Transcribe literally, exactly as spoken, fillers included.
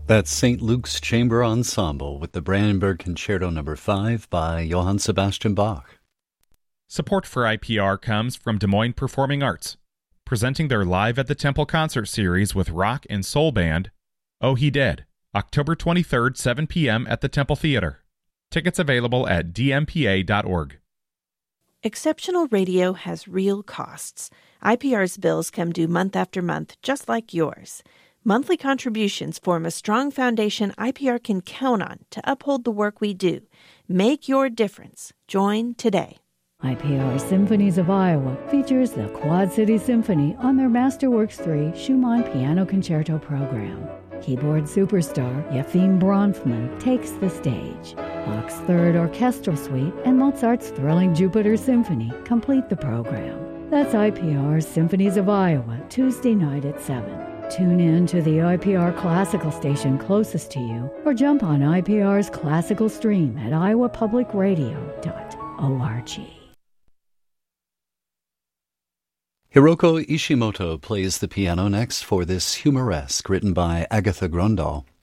That's Saint Luke's Chamber Ensemble with the Brandenburg Concerto Number five by Johann Sebastian Bach. Support for I P R comes from Des Moines Performing Arts, presenting their Live at the Temple concert series with rock and soul band, Oh He Dead, October twenty-third, seven p.m. at the Temple Theater. Tickets available at d m p a dot org. Exceptional radio has real costs. I P R's bills come due month after month, just like yours. Monthly contributions form a strong foundation I P R can count on to uphold the work we do. Make your difference. Join today. I P R Symphonies of Iowa features the Quad City Symphony on their Masterworks three Schumann Piano Concerto program. Keyboard superstar Yefim Bronfman takes the stage. Bach's Third Orchestral Suite and Mozart's thrilling Jupiter Symphony complete the program. That's I P R's Symphonies of Iowa, Tuesday night at seven. Tune in to the I P R classical station closest to you or jump on I P R's classical stream at iowa public radio dot org. Hiroko Ishimoto plays the piano next for this Humoresque written by Agatha Grundahl.